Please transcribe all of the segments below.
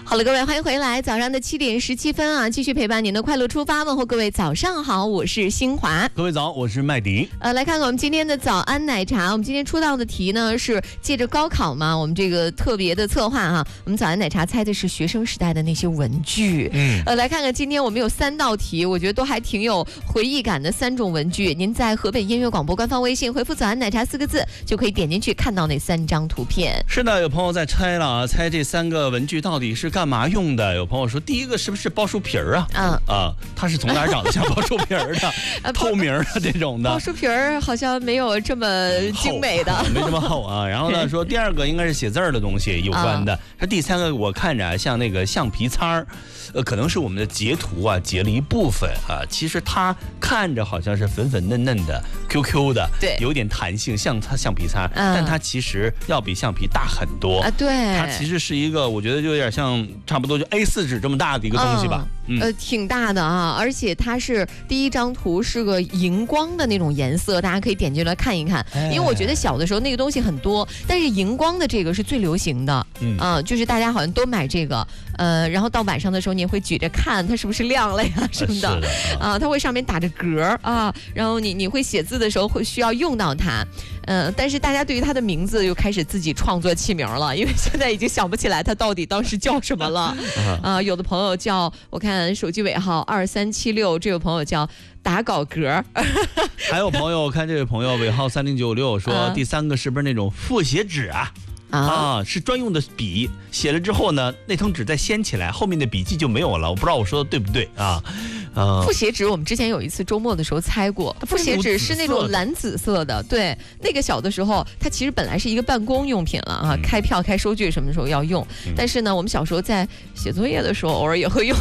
好了，各位，欢迎回来。早上的7点17分啊，继续陪伴您的快乐出发，问候各位早上好，我是新华。 各位早，我是麦迪。 来看看我们今天的早安奶茶。我们今天出道的题呢是借着高考嘛，我们这个特别的策划哈。我们早安奶茶猜的是学生时代的那些文具。来看看今天我们有3道题，我觉得都还挺有回忆感的3种文具。您在河北音乐广播官方微信回复"早安奶茶"4个字，就可以点进去看到那3张图片。 是的，有朋友在猜了啊，猜这3个文具到底是干嘛用的？有朋友说，第一个是不是包书皮儿啊？它是从哪儿长得像包书皮儿的？透明的这种的。 包书皮儿好像没有这么精美的， 没这么厚啊。然后呢，说第2个应该是写字儿的东西有关的。这第3个我看着像那个橡皮擦儿，可能是我们的截图啊截了一部分啊。其实它看着好像是粉粉嫩嫩的 QQ 的， 对， 有点弹性，像它橡皮擦，但它其实要比橡皮大很多啊。 对， 它其实是一个，我觉得就有点像差不多就 A4 纸这么大的一个东西吧。 挺大的啊，而且它是第一张图是个荧光的那种颜色，大家可以点进来看一看。因为我觉得小的时候那个东西很多，但是荧光的这个是最流行的。就是大家好像都买这个，然后到晚上的时候你也会举着看它是不是亮了呀什么的啊，它会上面打着格啊，然后你会写字的时候会需要用到它。但是大家对于它的名字又开始自己创作起名了，因为现在已经想不起来它到底当时叫什么了。有的朋友叫，我看手机尾号2376，这位朋友叫打稿格。 还有朋友，我看这位朋友尾号3096说，第3个是不是那种复写纸啊？是专用的笔，写了之后呢，那张纸再掀起来，后面的笔记就没有了。我不知道我说的对不对啊？ 复写纸我们之前有一次周末的时候猜过，复写纸是那种蓝紫色的，对，那个小的时候它其实本来是一个办公用品了啊，开票开收据什么时候要用，但是呢我们小时候在写作业的时候偶尔也会用。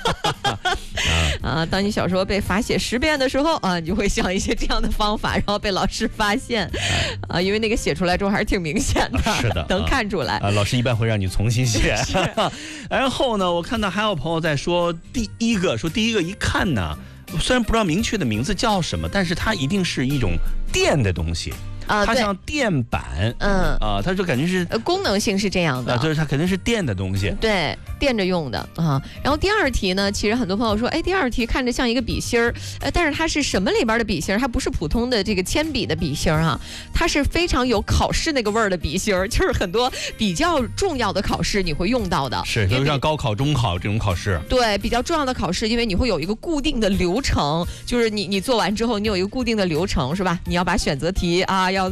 当你小时候被罚写10遍的时候啊，你就会想一些这样的方法，然后被老师发现因为那个写出来之后还是挺明显的， 是的， 能看出来老师一般会让你重新写。然后呢，我看到还有朋友在说第一个一看呢，虽然不知道明确的名字叫什么，但是它一定是一种电的东西。它像电板，它就感觉是功能性是这样的， 就是它肯定是电的东西， 对，电着用的啊。然后第2题呢，其实很多朋友说，第2题看着像一个笔芯儿，但是它是什么里边的笔芯儿？它不是普通的这个铅笔的笔芯儿啊，它是非常有考试那个味儿的笔芯儿，就是很多比较重要的考试你会用到的， 是，比如像高考、中考这种考试， 对，比较重要的考试，因为你会有一个固定的流程，就是你做完之后，你有一个固定的流程，是吧？你要把选择题